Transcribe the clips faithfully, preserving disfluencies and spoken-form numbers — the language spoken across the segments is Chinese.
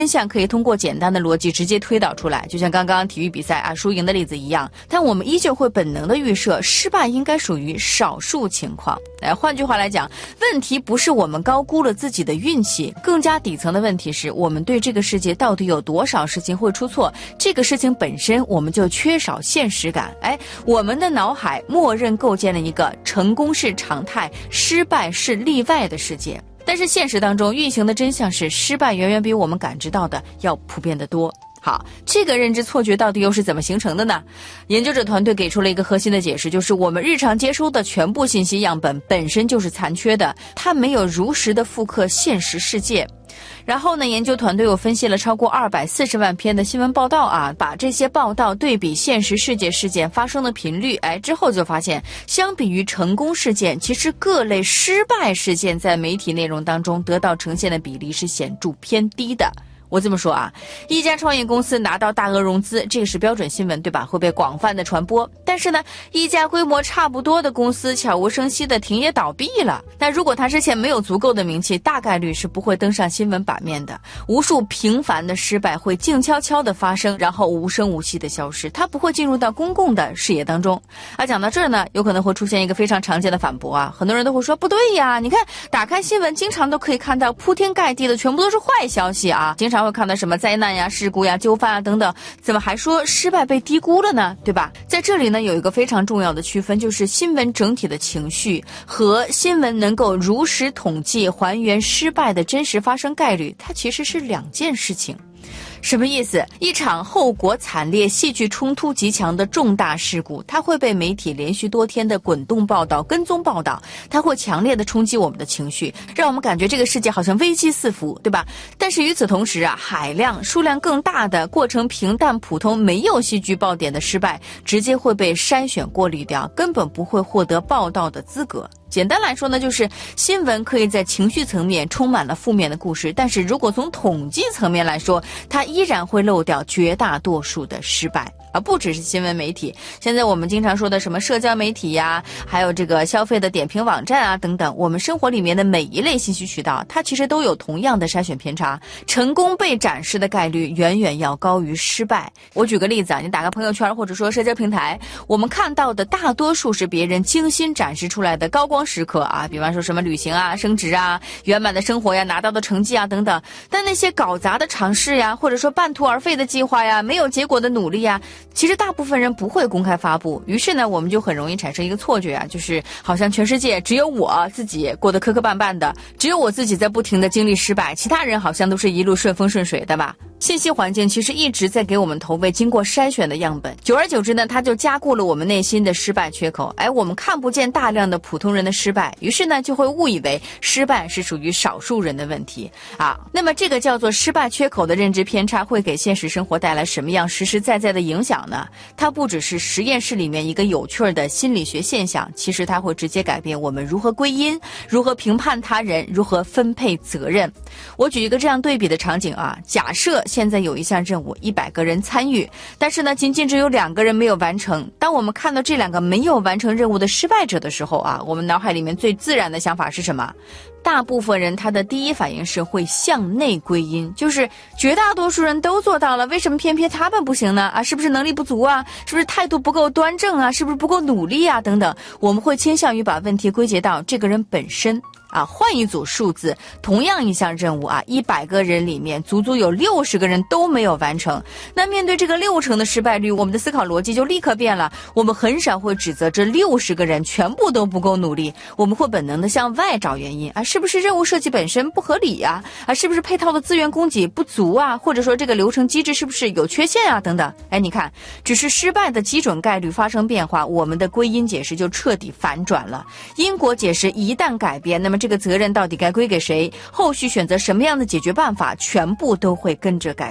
真相可以通过简单的逻辑直接推导出来，就像刚刚体育比赛啊输赢的例子一样，但我们依旧会本能的预设失败应该属于少数情况。哎，换句话来讲，问题不是我们高估了自己的运气，更加底层的问题是我们对这个世界到底有多少事情会出错，这个事情本身我们就缺少现实感。哎，我们的脑海默认构建了一个成功是常态，失败是例外的世界。但是现实当中运行的真相是，失败远远比我们感知到的要普遍得多。好，这个认知错觉到底又是怎么形成的呢？研究者团队给出了一个核心的解释，就是我们日常接收的全部信息样本本身就是残缺的，它没有如实的复刻现实世界。然后呢，研究团队又分析了超过二百四十万篇的新闻报道啊，把这些报道对比现实世界事件发生的频率，哎，之后就发现，相比于成功事件，其实各类失败事件在媒体内容当中得到呈现的比例是显著偏低的。我这么说啊，一家创业公司拿到大额融资，这个是标准新闻，对吧？会被广泛的传播。但是呢，一家规模差不多的公司悄无声息的停业倒闭了。那如果它之前没有足够的名气，大概率是不会登上新闻版面的。无数平凡的失败会静悄悄的发生，然后无声无息的消失，它不会进入到公共的视野当中。啊，讲到这儿呢，有可能会出现一个非常常见的反驳啊，很多人都会说不对呀，你看打开新闻经常都可以看到铺天盖地的全部都是坏消息啊，经常会看到什么灾难呀、事故呀、纠纷啊等等，怎么还说失败被低估了呢？对吧？在这里呢，有一个非常重要的区分，就是新闻整体的情绪和新闻能够如实统计还原失败的真实发生概率，它其实是两件事情。什么意思？一场后果惨烈、戏剧冲突极强的重大事故，它会被媒体连续多天的滚动报道、跟踪报道，它会强烈的冲击我们的情绪，让我们感觉这个世界好像危机四伏，对吧？但是与此同时啊，海量、数量更大的、过程平淡、普通、没有戏剧爆点的失败，直接会被筛选过滤掉，根本不会获得报道的资格。简单来说呢，就是新闻可以在情绪层面充满了负面的故事，但是如果从统计层面来说，它依然会漏掉绝大多数的失败。而不只是新闻媒体，现在我们经常说的什么社交媒体呀，还有这个消费的点评网站啊等等，我们生活里面的每一类信息渠道，它其实都有同样的筛选偏差，成功被展示的概率远远要高于失败。我举个例子啊，你打开朋友圈或者说社交平台，我们看到的大多数是别人精心展示出来的高光时刻啊，比方说什么旅行啊、升职啊、圆满的生活呀、拿到的成绩啊等等，但那些搞砸的尝试呀，或者说半途而废的计划呀、没有结果的努力呀，其实大部分人不会公开发布，于是呢，我们就很容易产生一个错觉啊，就是好像全世界只有我自己过得磕磕绊绊的，只有我自己在不停的经历失败，其他人好像都是一路顺风顺水的吧。信息环境其实一直在给我们投喂经过筛选的样本，久而久之呢，它就加固了我们内心的失败缺口。哎，我们看不见大量的普通人的失败，于是呢，就会误以为失败是属于少数人的问题啊。那么这个叫做失败缺口的认知偏差会给现实生活带来什么样实实在在的影响呢？它不只是实验室里面一个有趣的心理学现象，其实它会直接改变我们如何归因、如何评判他人、如何分配责任。我举一个这样对比的场景啊，假设现在有一项任务，一百个人参与，但是呢，仅仅只有两个人没有完成。当我们看到这两个没有完成任务的失败者的时候啊，我们脑海里面最自然的想法是什么？大部分人他的第一反应是会向内归因，就是绝大多数人都做到了，为什么偏偏他们不行呢？啊，是不是能力不足啊？是不是态度不够端正啊？是不是不够努力啊？等等，我们会倾向于把问题归结到这个人本身。啊，换一组数字，同样一项任务啊，一百个人里面足足有六十个人都没有完成。那面对这个六成的失败率，我们的思考逻辑就立刻变了。我们很少会指责这六十个人全部都不够努力，我们会本能的向外找原因啊，是不是任务设计本身不合理呀？啊，是不是配套的资源供给不足啊？或者说这个流程机制是不是有缺陷啊？等等。哎，你看，只是失败的基准概率发生变化，我们的归因解释就彻底反转了。因果解释一旦改变，那么这个责任到底该归给谁？后续选择什么样的解决办法，全部都会跟着改变。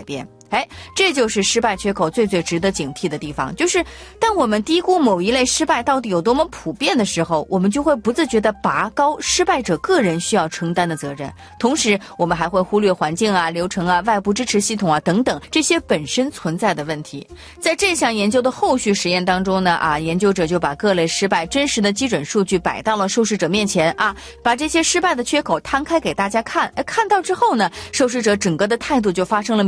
哎，这就是失败缺口最最值得警惕的地方，就是当我们低估某一类失败到底有多么普遍的时候，我们就会不自觉地拔高失败者个人需要承担的责任，同时我们还会忽略环境啊、流程啊、外部支持系统啊等等这些本身存在的问题。在这项研究的后续实验当中呢，啊，研究者就把各类失败真实的基准数据摆到了受试者面前啊，把这些失败的缺口摊开给大家看，看到之后呢，受试者整个的态度就发生了